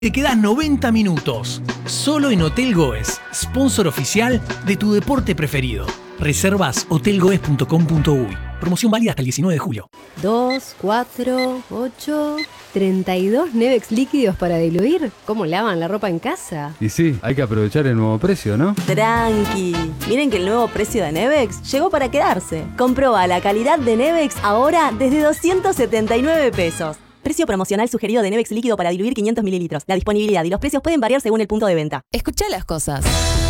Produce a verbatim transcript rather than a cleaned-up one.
Te quedas noventa minutos, solo en Hotel Goes, sponsor oficial de tu deporte preferido. Reservas hotel goes punto com punto uy. Promoción válida hasta el diecinueve de julio. dos, cuatro, ocho, treinta y dos Nevex líquidos para diluir. ¿Cómo lavan la ropa en casa? Y sí, hay que aprovechar el nuevo precio, ¿no? Tranqui. Miren que el nuevo precio de Nevex llegó para quedarse. Comproba la calidad de Nevex ahora desde doscientos setenta y nueve pesos. Precio promocional sugerido de Nevex líquido para diluir quinientos mililitros. La disponibilidad y los precios pueden variar según el punto de venta. Escuchá las cosas.